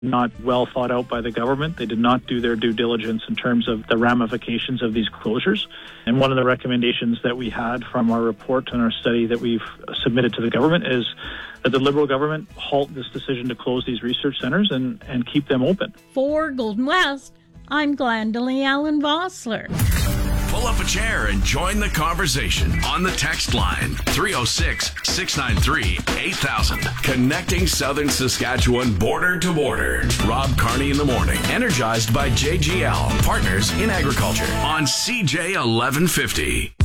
not well thought out by the government. They did not do their due diligence in terms of the ramifications of these closures. And one of the recommendations that we had from our report and our study that we've submitted to the government is that the Liberal government halt this decision to close these research centres and keep them open. For Golden West, I'm Glendalee Allen Vossler. Pull up a chair and join the conversation on the text line 306-693-8000. Connecting Southern Saskatchewan border to border. Rob Carney in the morning. Energized by JGL, partners in agriculture on CJ 1150.